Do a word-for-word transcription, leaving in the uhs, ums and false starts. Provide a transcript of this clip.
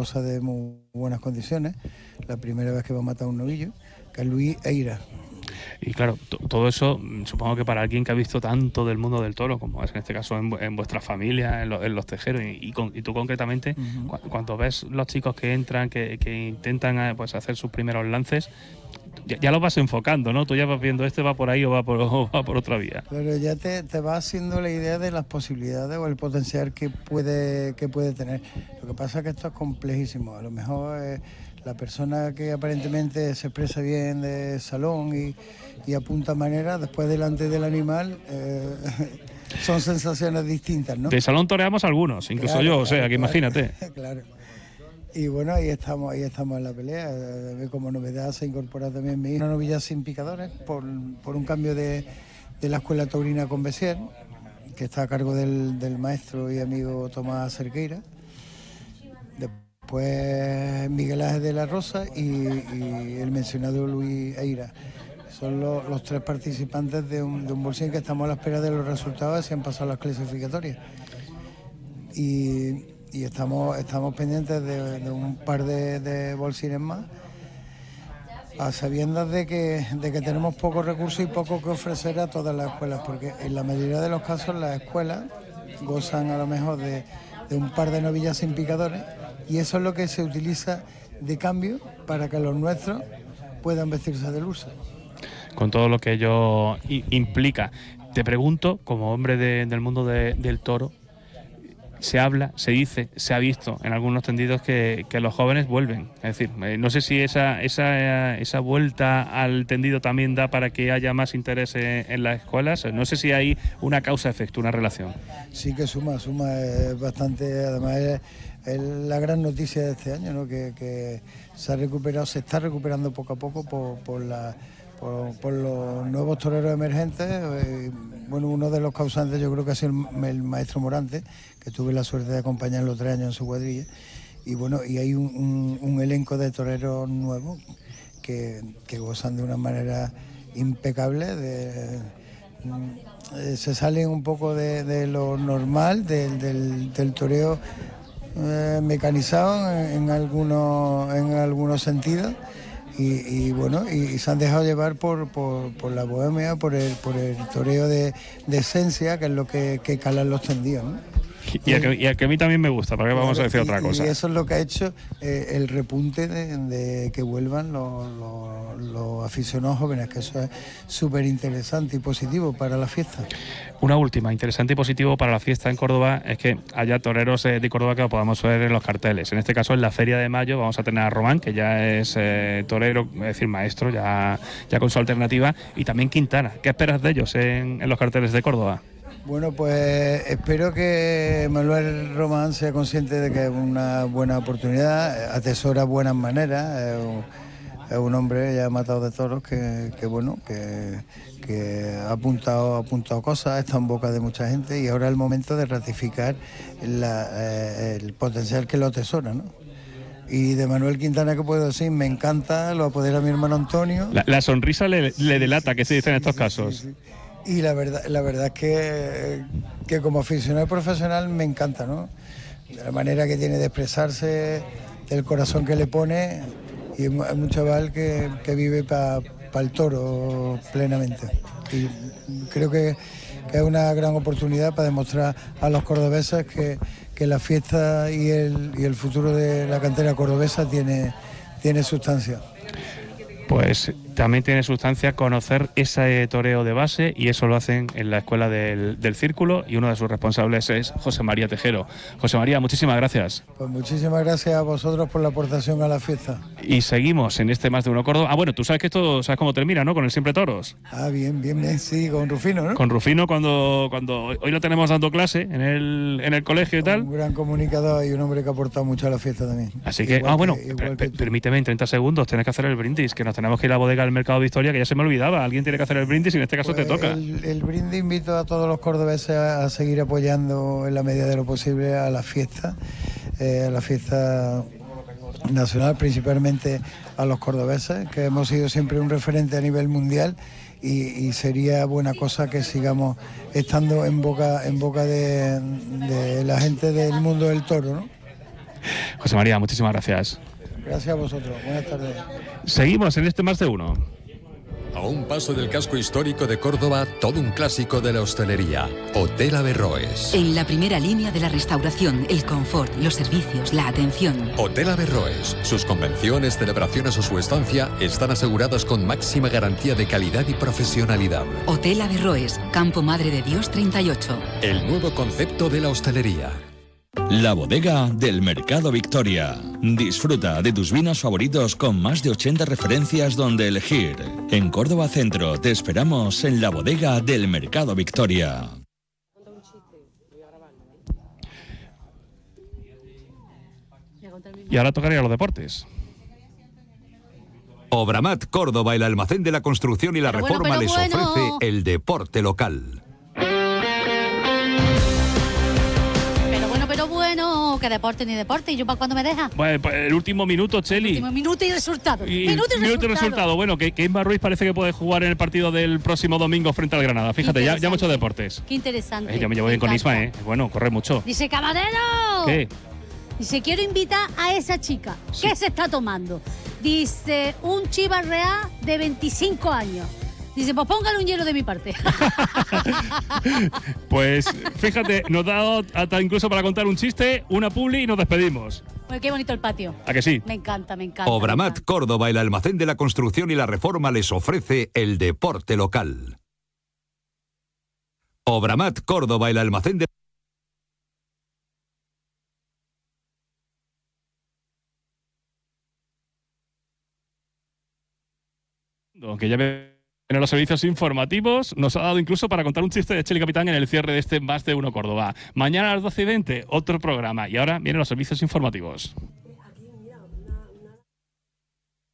goza de muy buenas condiciones, la primera vez que va a matar un novillo, que es Luis Eira. Y claro, t- todo eso, supongo que para alguien que ha visto tanto del mundo del toro, como es en este caso en, en vuestra familia, en, lo, en los tejeros, y, y, con, y tú concretamente, Uh-huh. cu cuando ves los chicos que entran, que, que intentan pues hacer sus primeros lances, ya, ya lo vas enfocando, ¿no? Tú ya vas viendo, este va por ahí o va por, o va por otra vía. Pero ya te, te va haciendo la idea de las posibilidades o el potencial que puede, que puede tener. Lo que pasa es que esto es complejísimo. A lo mejor eh, la persona que aparentemente se expresa bien de salón y, y apunta manera, después delante del animal, eh, son sensaciones distintas, ¿no? De salón toreamos algunos, incluso claro, yo, claro, o sea, que claro, imagínate. Claro. Y bueno, ahí estamos, ahí estamos en la pelea. Eh, como novedad se incorpora también mi hija, una novilla sin picadores, por, por un cambio de, de la escuela taurina con Besier, que está a cargo del, del maestro y amigo Tomás Cerqueira. Después Miguel Ángel de la Rosa y, y el mencionado Luis Eira. Son los, los tres participantes de un, de un bolsín que estamos a la espera de los resultados, si han pasado las clasificatorias. Y, y estamos, estamos pendientes de, de un par de, de bolsines más, a sabiendas de que, de que tenemos pocos recursos y poco que ofrecer a todas las escuelas, porque en la mayoría de los casos las escuelas gozan a lo mejor de, de un par de novillas sin picadores, y eso es lo que se utiliza de cambio para que los nuestros puedan vestirse de lusa. Con todo lo que ello implica. Te pregunto, como hombre de, del mundo de, del toro, se habla, se dice, se ha visto en algunos tendidos que, que los jóvenes vuelven. Es decir, eh, no sé si esa, esa, esa vuelta al tendido también da para que haya más interés en, en las escuelas. No sé si hay una causa-efecto, una relación. Sí que suma, suma es bastante, además es, es la gran noticia de este año, ¿no? que, que se ha recuperado, se está recuperando poco a poco por, por la... Por, por los nuevos toreros emergentes. Eh, bueno, uno de los causantes yo creo que ha sido el, el maestro Morante, que tuve la suerte de acompañarlo tres años en su cuadrilla, y bueno, y hay un, un, un elenco de toreros nuevos que, que gozan de una manera impecable, de, eh, se salen un poco de, de lo normal, del, del, del toreo eh, mecanizado en, en, algunos, en algunos sentidos. Y, y bueno, y, y se han dejado llevar por, por, por la bohemia, por el, por el toreo de, de esencia, que es lo que, que calan los tendidos, ¿no? Y el, que, y el que a mí también me gusta, ¿para qué vamos claro, a decir y, otra cosa? Y eso es lo que ha hecho eh, el repunte de, de que vuelvan los, los, los aficionados jóvenes, que eso es súper interesante y positivo para la fiesta. Una última, interesante y positivo para la fiesta en Córdoba, es que haya toreros eh, de Córdoba que podamos ver en los carteles. En este caso, en la Feria de Mayo, vamos a tener a Román, que ya es eh, torero, es decir, maestro, ya, ya con su alternativa, y también Quintana. ¿Qué esperas de ellos en, en los carteles de Córdoba? Bueno, pues espero que Manuel Román sea consciente de que es una buena oportunidad, atesora buenas maneras, es un, es un hombre ya matado de toros que, que bueno, que, que ha apuntado, ha apuntado cosas, está en boca de mucha gente, y ahora es el momento de ratificar la, eh, el potencial que lo atesora, ¿no? Y de Manuel Quintana, ¿qué puedo decir? Me encanta, lo apodera mi hermano Antonio. La, la sonrisa le, le delata, que se dice en estos sí, casos. Sí, sí. Y la verdad, la verdad es que, que como aficionado profesional me encanta, ¿no? De la manera que tiene de expresarse, del corazón que le pone, y es un chaval que, que vive para pa el toro plenamente. Y creo que, que es una gran oportunidad para demostrar a los cordobeses que, que la fiesta y el, y el futuro de la cantera cordobesa tiene, tiene sustancia. Pues también tiene sustancia conocer ese toreo de base, y eso lo hacen en la Escuela del, del Círculo, y uno de sus responsables es José María Tejero. José María, muchísimas gracias. Pues muchísimas gracias a vosotros por la aportación a la fiesta. Y seguimos en este Más de Uno Córdoba. Ah, bueno, tú sabes que esto, ¿sabes cómo termina, no? Con el Siempre Toros. Ah, bien, bien, bien, sí, con Rufino, ¿no? Con Rufino, cuando, cuando hoy lo tenemos dando clase en el, en el colegio y tal. Un gran comunicador y un hombre que ha aportado mucho a la fiesta también. Así que, igual ah, bueno, que, per, per, permíteme en treinta segundos, tienes que hacer el brindis, que nos tenemos que ir a la bodega del Mercado Victoria, que ya se me olvidaba. Alguien tiene que hacer el brindis y en este caso pues te toca. El, el brindis invito a todos los cordobeses a, a seguir apoyando en la medida de lo posible a la fiesta, eh, a la fiesta nacional, principalmente a los cordobeses, que hemos sido siempre un referente a nivel mundial, y, y sería buena cosa que sigamos estando en boca, en boca de, de la gente del mundo del toro, ¿no? José María, muchísimas gracias. Gracias a vosotros. Buenas tardes. Seguimos en este Más de Uno. A un paso del casco histórico de Córdoba, todo un clásico de la hostelería, Hotel Averroes. En la primera línea de la restauración, el confort, los servicios, la atención. Hotel Averroes. Sus convenciones, celebraciones o su estancia están aseguradas con máxima garantía de calidad y profesionalidad. Hotel Averroes, Campo Madre de Dios treinta y ocho. El nuevo concepto de la hostelería. La bodega del Mercado Victoria. Disfruta de tus vinos favoritos con más de ochenta referencias donde elegir. En Córdoba Centro te esperamos en la bodega del Mercado Victoria. Y ahora tocaría los deportes. Obramat Córdoba, el almacén de la construcción y la Pero reforma, bueno, les pero bueno. ofrece el deporte local. Pero bueno, pero bueno, que deporte ni deporte. ¿Y yo para cuándo me deja? Bueno, pues el último minuto, Cheli. Último minuto y resultado. Y minuto y minuto y resultado. resultado. Bueno, que, que Inma Ruiz parece que puede jugar en el partido del próximo domingo frente al Granada. Fíjate, ya, ya hemos hecho deportes. Qué interesante. Eh, yo me llevo bien con encanta. Isma, ¿eh? Bueno, corre mucho. Dice, caballero. ¿Qué? Dice, quiero invitar a esa chica. Sí. ¿Qué se está tomando? Dice, un Chivas Real de veinticinco años. Dice, pues póngale un hielo de mi parte. Pues fíjate, nos da dado hasta incluso para contar un chiste, una publi y nos despedimos. Pues qué bonito el patio. ¿A que sí? Me encanta, me encanta. Obramat Córdoba, el almacén de la construcción y la reforma, les ofrece el deporte local. Obramat Córdoba, el almacén de Que ya vienen los servicios informativos, nos ha dado incluso para contar un chiste de Cheli Capitán en el cierre de este Más de Uno Córdoba. Mañana a las doce y veinte, otro programa. Y ahora vienen los servicios informativos.